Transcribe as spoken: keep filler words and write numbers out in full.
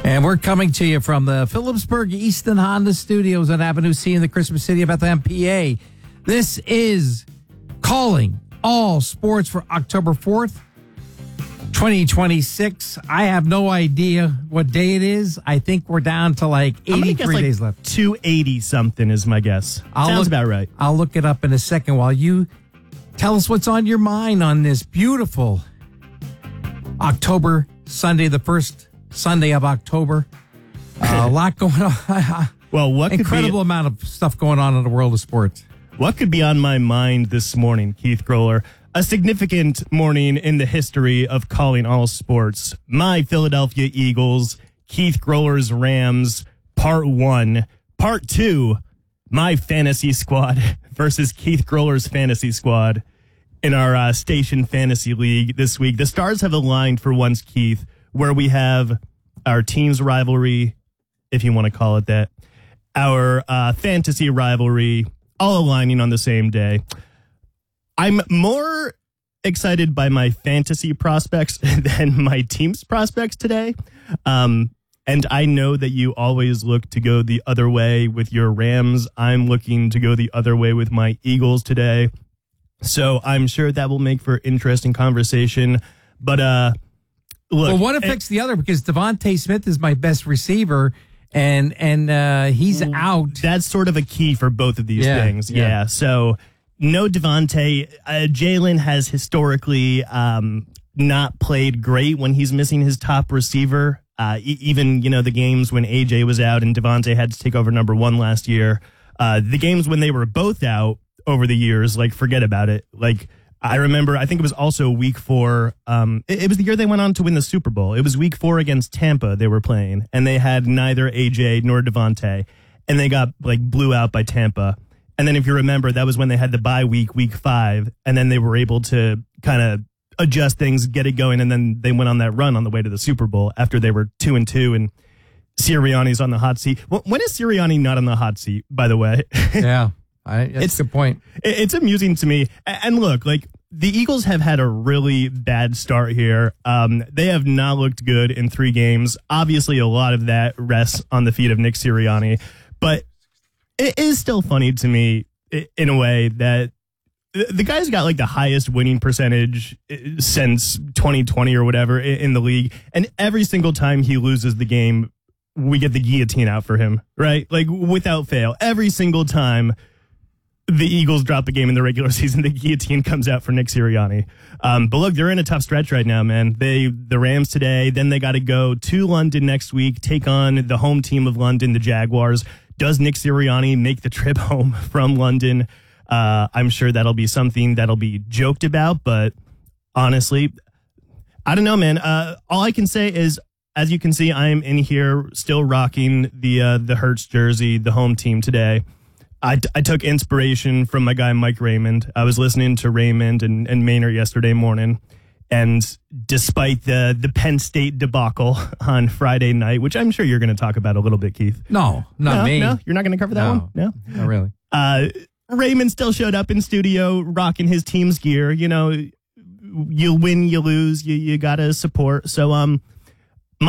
And we're coming to you from the Phillipsburg Easton Honda Studios on Avenue C in the Christmas City of Bethlehem, P A. This is Calling All Sports for October fourth, twenty twenty-six. I have no idea what day it is. I think we're down to like eighty-three like days left. two eighty something is my guess. I'll Sounds look, about right. I'll look it up in a second while you tell us what's on your mind on this beautiful October Sunday, the first Sunday of October. Uh, a lot going on. Well, what incredible could be, amount of stuff going on in the world of sports. What could be on my mind this morning, Keith Groller? A significant morning in the history of calling all sports. My Philadelphia Eagles, Keith Groller's Rams, part one. Part two, my fantasy squad versus Keith Groller's fantasy squad in our uh, station fantasy league this week. The stars have aligned for once, Keith, where we have our team's rivalry, if you want to call it that, our uh, fantasy rivalry, all aligning on the same day. I'm more excited by my fantasy prospects than my team's prospects today. Um, and I know that you always look to go the other way with your Rams. I'm looking to go the other way with my Eagles today. So I'm sure that will make for interesting conversation. But, uh, look. Well, one affects the other because Devontae Smith is my best receiver. And and uh, he's out. That's sort of a key for both of these yeah, things. Yeah. yeah. So no Devontae. Uh, Jalen has historically um, not played great when he's missing his top receiver. Uh, e- even, you know, the games when A J was out and Devontae had to take over number one last year. Uh, the games when they were both out over the years, like, forget about it. Like, I remember, I think it was also week four. Um, it, it was the year they went on to win the Super Bowl. It was week four against Tampa they were playing, and they had neither A J nor Devontae, and they got, like, blew out by Tampa. And then if you remember, that was when they had the bye week, week five, and then they were able to kind of adjust things, get it going, and then they went on that run on the way to the Super Bowl after they were two and two, and Sirianni's on the hot seat. Well, when is Sirianni not on the hot seat, by the way? Yeah. I, that's it's a good point. It's amusing to me. And look, like, the Eagles have had a really bad start here. Um, they have not looked good in three games. Obviously, a lot of that rests on the feet of Nick Sirianni. But it is still funny to me, in a way, that the guy's got like the highest winning percentage since twenty twenty or whatever in the league. And every single time he loses the game, we get the guillotine out for him, right? Like, without fail. Every single time the Eagles drop a game in the regular season, the guillotine comes out for Nick Sirianni. Um, but look, they're in a tough stretch right now, man. They the Rams today, then they got to go to London next week, take on the home team of London, the Jaguars. Does Nick Sirianni make the trip home from London? Uh, I'm sure that'll be something that'll be joked about, but honestly, I don't know, man. Uh, all I can say is, as you can see, I am in here still rocking the uh, the Hurts jersey, the home team today. I, I took inspiration from my guy, Mike Raymond. I was listening to Raymond and, and Maynard yesterday morning. And despite the, the Penn State debacle on Friday night, which I'm sure you're going to talk about a little bit, Keith. No, not no, me. No, you're not going to cover that no, one? No, not really. Uh, Raymond still showed up in studio rocking his team's gear. You know, you win, you lose, you, you got to support. So, um,